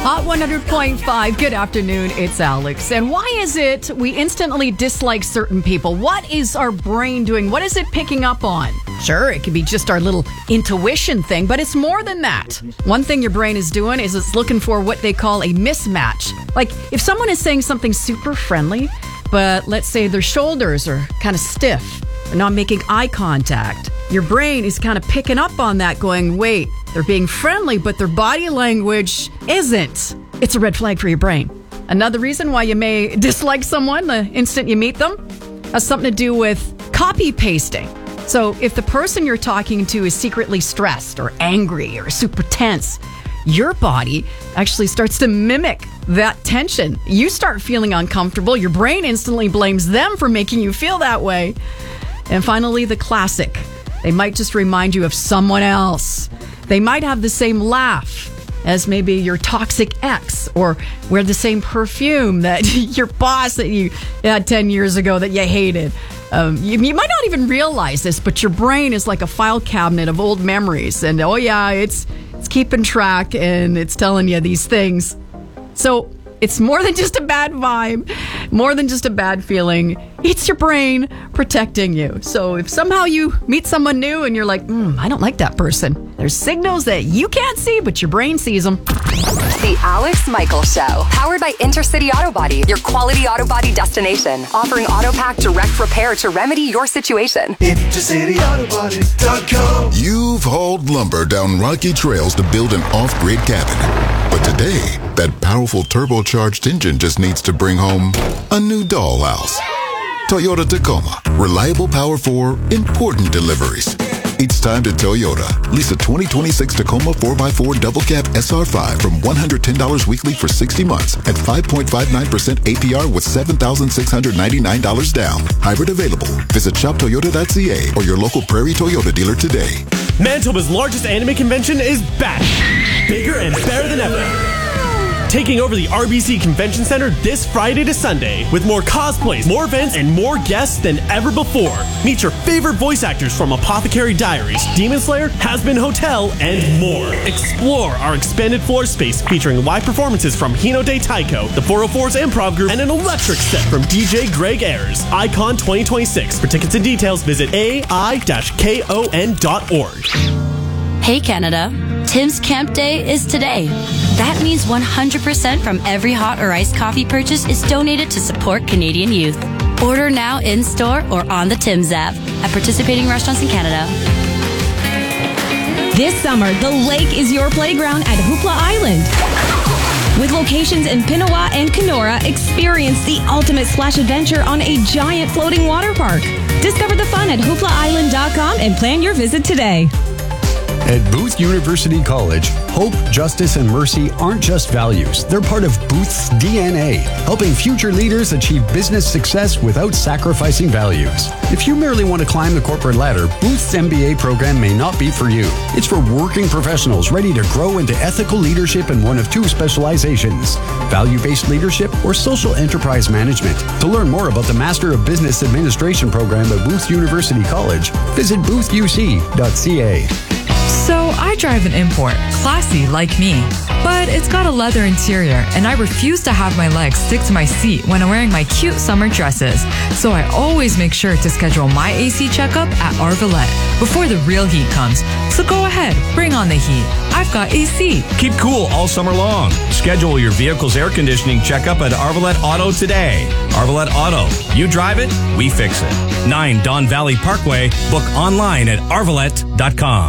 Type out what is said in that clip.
Hot 100.5. Good afternoon. It's Alex. And why is it we instantly dislike certain people? What is our brain doing? What is it picking up on? Sure, it could be just our little intuition thing, but it's more than that. One thing your brain is doing is it's looking for what they call a mismatch. Like if someone is saying something super friendly, but let's say their shoulders are kind of stiff, they're not making eye contact. Your brain is kind of picking up on that going, wait, they're being friendly, but their body language isn't. It's a red flag for your brain. Another reason why you may dislike someone the instant you meet them has something to do with copy pasting. So if the person you're talking to is secretly stressed or angry or super tense, your body actually starts to mimic that tension. You start feeling uncomfortable. Your brain instantly blames them for making you feel that way. And finally, the classic. They might just remind you of someone else. They might have the same laugh as maybe your toxic ex, or wear the same perfume that your boss that you had 10 years ago that you hated. You might not even realize this, but your brain is like a file cabinet of old memories. And oh yeah, it's keeping track and it's telling you these things. So it's more than just a bad vibe, more than just a bad feeling. It's your brain protecting you. So if somehow you meet someone new and you're like, I don't like that person, there's signals that you can't see, but your brain sees them. The Alex Michaels Show, powered by Intercity Auto Body, your quality auto body destination, offering AutoPack direct repair to remedy your situation. IntercityAutoBody.com. You've hauled lumber down rocky trails to build an off-grid cabin. But today, that powerful turbocharged engine just needs to bring home a new dollhouse. Toyota Tacoma. Reliable power for important deliveries. It's time to Toyota. Lease a 2026 Tacoma 4x4 double cab SR5 from $110 weekly for 60 months at 5.59% APR with $7,699 down. Hybrid available. Visit shoptoyota.ca or your local Prairie Toyota dealer today. Manitoba's largest anime convention is back. Bigger and better than ever. Taking over the RBC Convention Center this Friday to Sunday with more cosplays, more events, and more guests than ever before. Meet your favorite voice actors from Apothecary Diaries, Demon Slayer, Has-Been Hotel, and more. Explore our expanded floor space featuring live performances from Hinode Taiko, the 404's Improv Group, and an electric set from DJ Greg Ayers. Icon 2026. For tickets and details, visit ai-kon.org. Hey Canada, Tim's Camp Day is today. That means 100% from every hot or iced coffee purchase is donated to support Canadian youth. Order now in-store or on the Tim's app at participating restaurants in Canada. This summer, the lake is your playground at Hoopla Island. With locations in Pinawa and Kenora, experience the ultimate splash adventure on a giant floating water park. Discover the fun at hooplaisland.com and plan your visit today. At Booth University College, hope, justice, and mercy aren't just values. They're part of Booth's DNA, helping future leaders achieve business success without sacrificing values. If you merely want to climb the corporate ladder, Booth's MBA program may not be for you. It's for working professionals ready to grow into ethical leadership in one of two specializations, value-based leadership or social enterprise management. To learn more about the Master of Business Administration program at Booth University College, visit boothuc.ca. So I drive an import, classy like me, but it's got a leather interior and I refuse to have my legs stick to my seat when I'm wearing my cute summer dresses. So I always make sure to schedule my AC checkup at Arvalette before the real heat comes. So go ahead, bring on the heat. I've got AC. Keep cool all summer long. Schedule your vehicle's air conditioning checkup at Arvalette Auto today. Arvalette Auto. You drive it, we fix it. 9 Don Valley Parkway. Book online at arvalette.com.